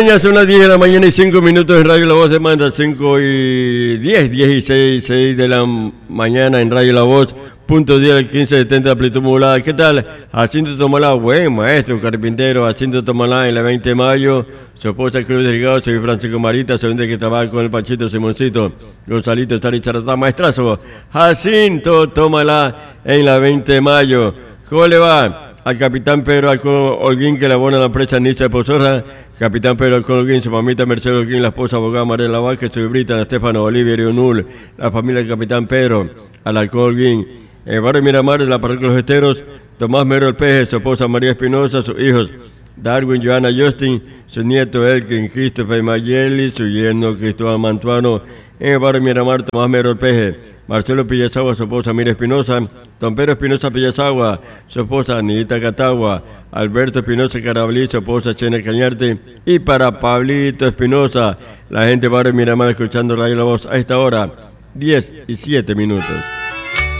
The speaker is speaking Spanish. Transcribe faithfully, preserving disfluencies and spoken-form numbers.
España son las diez de la mañana y cinco minutos en Radio La Voz de Manda, cinco y diez, diez y seis, seis de la mañana en Radio La Voz, punto diez al quince setenta de amplitud modulada. ¿Qué tal? Jacinto Tomalá, buen maestro, carpintero, Jacinto Tomalá en la veinte de mayo, su esposa Cruz Delgado, soy Francisco Marita, se vende que trabaja con el Pachito Simoncito, Gonzalito, Tari Charatá, maestrazo, Jacinto Tomalá en la veinte de mayo. ¿Cómo le va? Al capitán Pedro Alcón Holguín, que le abona la empresa Niza de Pozorra, capitán Pedro Alcón Holguín, su mamita Mercedes Holguín, la esposa abogada María Vázquez, su brita Estefano Bolivia y Unul, la familia del capitán Pedro, al Alcón Holguín, el barrio Miramar, de la parroquia Los Esteros, Tomás Mero El Peje, su esposa María Espinosa, sus hijos Darwin, Joana, Justin, su nieto Elkin, Christopher Mayeli, su yerno Cristóbal Mantuano, en el barrio Miramar, Tomás Mero El Peje, Marcelo Pillazagua, su esposa Mira Espinosa, Don Pedro Espinosa Pillazagua, su esposa Anita Catagua, Alberto Espinosa Carabalí, su esposa Chena Cañarte, y para Pablito Espinosa, la gente del barrio Miramar escuchando Radio La Voz a esta hora, diez y siete minutos.